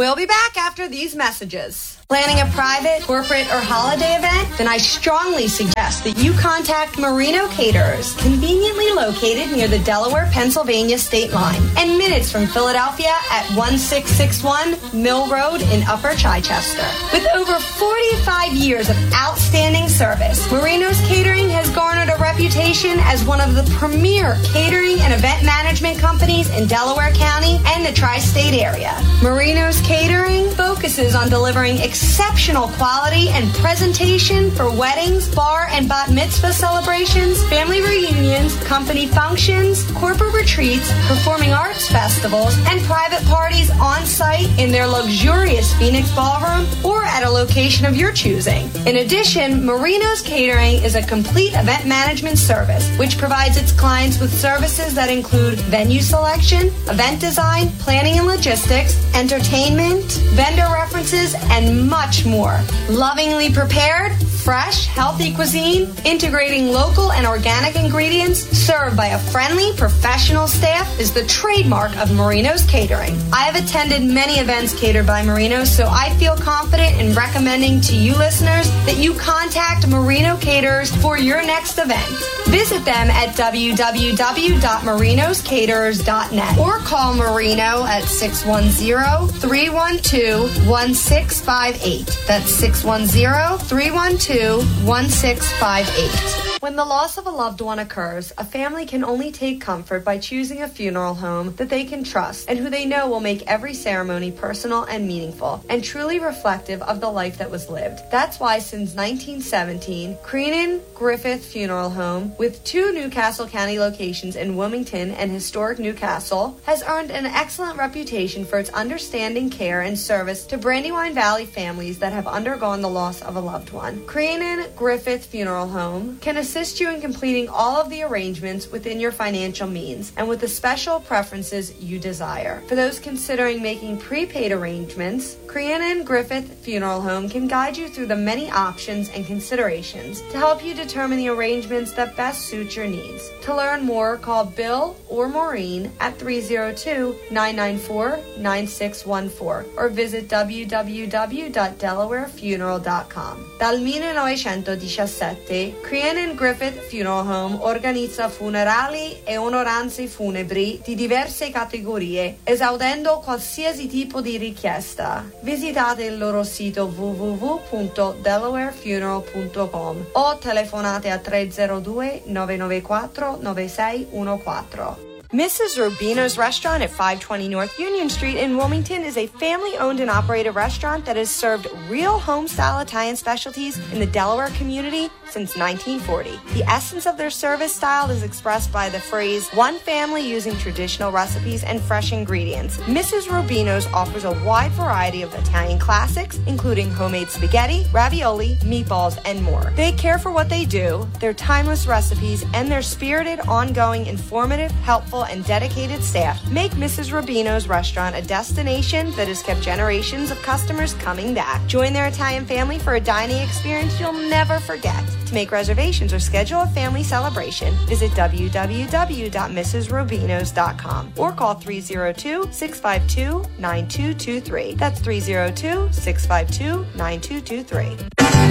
We'll be back after these messages. Planning a private, corporate, or holiday event? Then I strongly suggest that you contact Marino Caterers, conveniently located near the Delaware-Pennsylvania state line and minutes from Philadelphia at 1661 Mill Road in Upper Chichester. With over 45 years of outstanding service, Marino's Catering has garnered a reputation as one of the premier catering and event management companies in Delaware County and the tri-state area. Marino's Catering focuses on delivering exceptional quality and presentation for weddings, bar and bat mitzvah celebrations, family reunions, company functions, corporate retreats, performing arts festivals, and private parties on site in their luxurious Phoenix Ballroom or at a location of your choosing. In addition, Marino's Catering is a complete event management service which provides its clients with services that include venue selection, event design, planning and logistics, entertainment, vendor references, and much more. Lovingly prepared, fresh, healthy cuisine, integrating local and organic ingredients, served by a friendly, professional staff is the trademark of Marino's Catering. I have attended many events catered by Marino, so I feel confident in recommending to you listeners that you contact Marino Caterers for your next event. Visit them at www.marinoscaterers.net or call Marino at 610-312-1658. That's 610-312-1658. When the loss of a loved one occurs, a family can only take comfort by choosing a funeral home that they can trust and who they know will make every ceremony personal and meaningful and truly reflective of the life that was lived. That's why since 1917, Creenan Griffith Funeral Home, with 2 Newcastle County locations in Wilmington and historic Newcastle, has earned an excellent reputation for its understanding care and service to Brandywine Valley families that have undergone the loss of a loved one. Creenan Griffith Funeral Home can assist you in completing all of the arrangements within your financial means and with the special preferences you desire. For those considering making prepaid arrangements, Creenan Griffith Funeral Home can guide you through the many options and considerations to help you determine the arrangements that best suit your needs. To learn more, call Bill or Maureen at 302-994-9614 or visit www.delawarefuneral.com. Dal 1917, Creenan Griffith Funeral Home organizza funerali e onoranze funebri di diverse categorie, esaudendo qualsiasi tipo di richiesta. Visitate il loro sito www.delawarefuneral.com o telefonate a 302-994-9614. Mrs. Rubino's Restaurant at 520 North Union Street in Wilmington is a family-owned and operated restaurant that has served real home-style Italian specialties in the Delaware community since 1940. The essence of their service style is expressed by the phrase, one family using traditional recipes and fresh ingredients. Mrs. Rubino's offers a wide variety of Italian classics, including homemade spaghetti, ravioli, meatballs, and more. They care for what they do, their timeless recipes, and their spirited, ongoing, informative, helpful, and dedicated staff make Mrs. Rubino's Restaurant a destination that has kept generations of customers coming back. Join their Italian family for a dining experience you'll never forget. To make reservations or schedule a family celebration, visit www.mrsrubinos.com or call 302-652-9223. That's 302-652-9223.